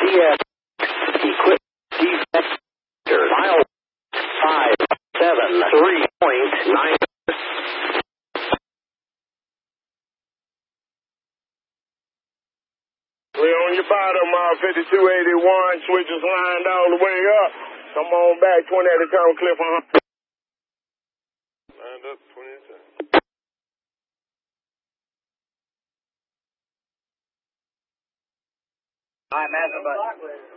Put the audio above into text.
TS equipment defector. Mile 573.9. We're on your bottom, 5281, switches lined all the way up. Come on back, 20 at a time, Cliff on. Lined up, 20 at a time. All right, Master, but